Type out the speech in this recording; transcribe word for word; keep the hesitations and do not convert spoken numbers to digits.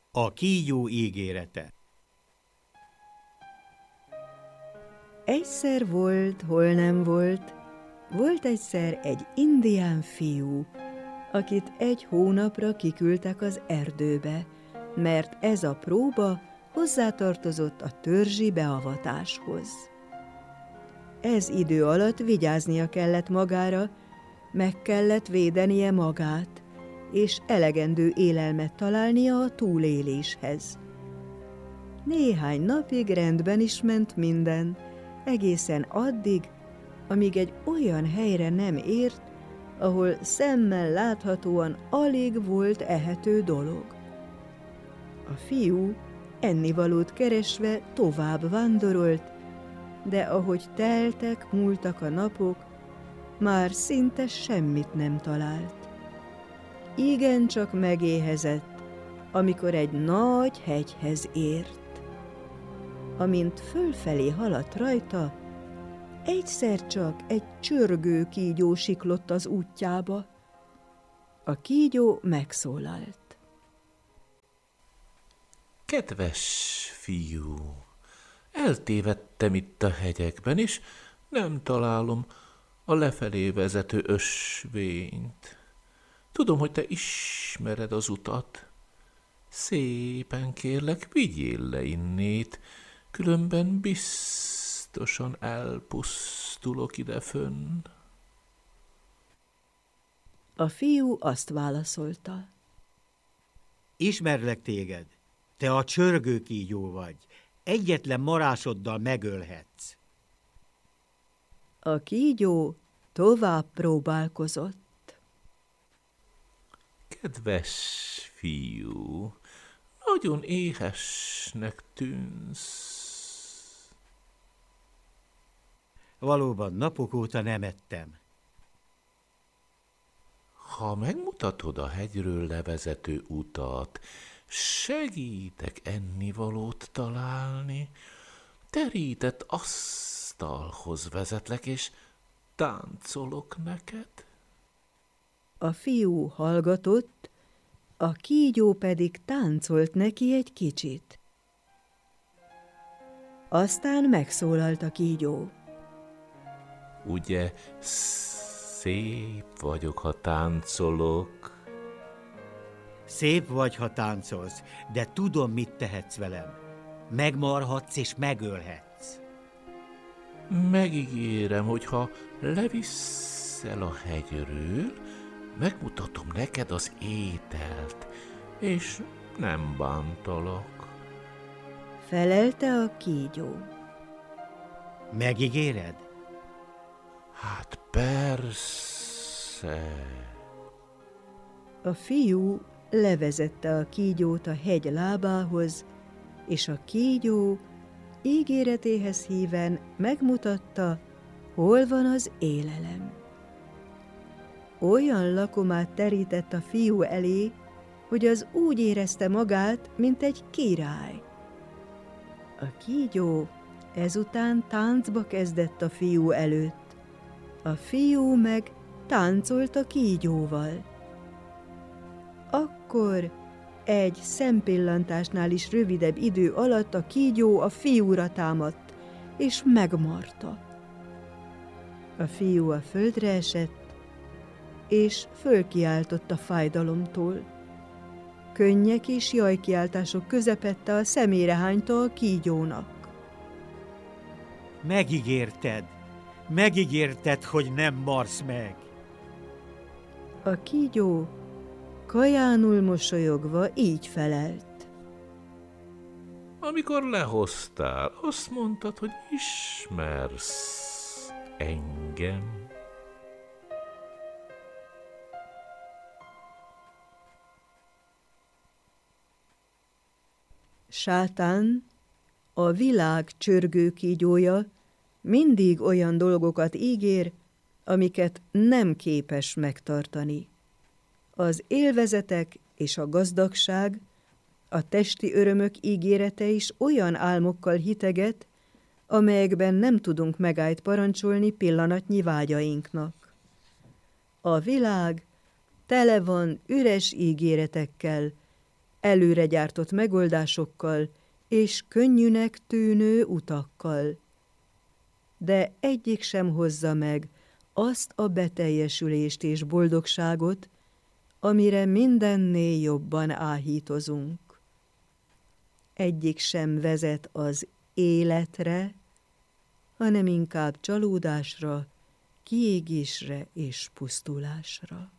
A kígyó ígérete. Egyszer volt, hol nem volt, volt egyszer egy indián fiú, akit egy hónapra kiküldtek az erdőbe, mert ez a próba hozzátartozott a törzsi beavatáshoz. Ez idő alatt vigyáznia kellett magára, meg kellett védenie magát, és elegendő élelmet találnia a túléléshez. Néhány napig rendben is ment minden, egészen addig, amíg egy olyan helyre nem ért, ahol szemmel láthatóan alig volt ehető dolog. A fiú ennivalót keresve tovább vándorolt, de ahogy teltek, múltak a napok, már szinte semmit nem talált. Igencsak megéhezett, amikor egy nagy hegyhez ért. Amint fölfelé haladt rajta, egyszer csak egy csörgő kígyó siklott az útjába. A kígyó megszólalt. Kedves fiú, eltévedtem itt a hegyekben, és nem találom a lefelé vezető ösvényt. Tudom, hogy te ismered az utat. Szépen kérlek, vigyél le innét, különben biztosan elpusztulok idefönn. A fiú azt válaszolta. Ismerlek téged, te a csörgő kígyó vagy, egyetlen marásoddal megölhetsz. A kígyó tovább próbálkozott. Kedves fiú, nagyon éhesnek tűnsz. Valóban napok óta nem ettem. Ha megmutatod a hegyről levezető utat, segítek ennivalót találni, terített asztalhoz vezetlek, és táncolok neked. A fiú hallgatott, a kígyó pedig táncolt neki egy kicsit. Aztán megszólalt a kígyó. Ugye szép vagyok, ha táncolok? Szép vagy, ha táncolsz, de tudom, mit tehetsz velem. Megmarhatsz és megölhetsz. Megígérem, hogy ha leviszel a hegyről, megmutatom neked az ételt, és nem bántalak. Felelte a kígyó. Megígéred? Hát persze. A fiú levezette a kígyót a hegy lábához, és a kígyó ígéretéhez híven megmutatta, hol van az élelem. Olyan lakomát terített a fiú elé, hogy az úgy érezte magát, mint egy király. A kígyó ezután táncba kezdett a fiú előtt, a fiú meg táncolt a kígyóval. Akkor egy szempillantásnál is rövidebb idő alatt a kígyó a fiúra támadt, és megmarta. A fiú a földre esett, és fölkiáltott a fájdalomtól. Könnyek és jajkiáltások közepette a szemére hányta a kígyónak. Megígérted, megígérted, hogy nem marsz meg. A kígyó kajánul mosolyogva így felelt. Amikor lehoztál, azt mondtad, hogy ismersz engem. Sátán, a világ csörgőkígyója, mindig olyan dolgokat ígér, amiket nem képes megtartani. Az élvezetek és a gazdagság, a testi örömök ígérete is olyan álmokkal hiteget, amelyekben nem tudunk megállt parancsolni pillanatnyi vágyainknak. A világ tele van üres ígéretekkel, előre gyártott megoldásokkal és könnyűnek tűnő utakkal. De egyik sem hozza meg azt a beteljesülést és boldogságot, amire mindennél jobban áhítozunk. Egyik sem vezet az életre, hanem inkább csalódásra, kiégésre és pusztulásra.